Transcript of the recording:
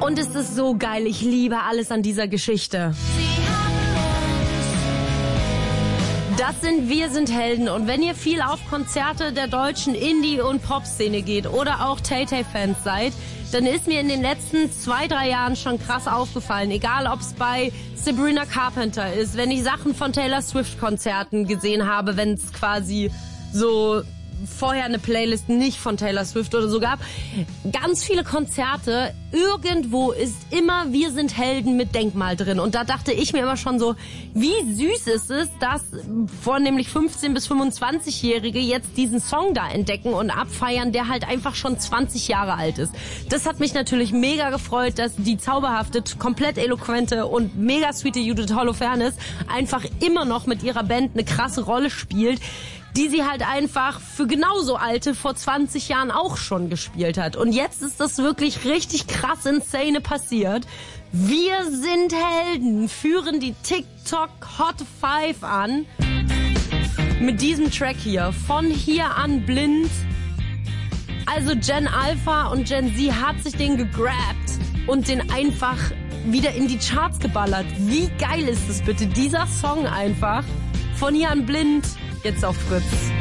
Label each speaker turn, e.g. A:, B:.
A: Und es ist so geil. Ich liebe alles an dieser Geschichte. Das sind Wir sind Helden. Und wenn ihr viel auf Konzerte der deutschen Indie- und Pop-Szene geht oder auch Tay-Tay-Fans seid, dann ist mir in den letzten 2-3 Jahren schon krass aufgefallen. Egal, ob es bei Sabrina Carpenter ist, wenn ich Sachen von Taylor Swift-Konzerten gesehen habe, wenn es quasi so vorher eine Playlist nicht von Taylor Swift oder so gab. Ganz viele Konzerte, irgendwo ist immer Wir sind Helden mit Denkmal drin. Und da dachte ich mir immer schon so, wie süß ist es, dass vornehmlich 15- bis 25-Jährige jetzt diesen Song da entdecken und abfeiern, der halt einfach schon 20 Jahre alt ist. Das hat mich natürlich mega gefreut, dass die zauberhafte, komplett eloquente und mega sweete Judith Holofernes einfach immer noch mit ihrer Band eine krasse Rolle spielt, die sie halt einfach für genauso Alte vor 20 Jahren auch schon gespielt hat. Und jetzt ist das wirklich richtig krass insane passiert. Wir sind Helden führen die TikTok Hot 5 an mit diesem Track hier. Von hier an blind. Also Gen Alpha und Gen Z hat sich den gegrabt und den einfach wieder in die Charts geballert. Wie geil ist das bitte? Dieser Song einfach. Von hier an blind. Jetzt auf Fritz.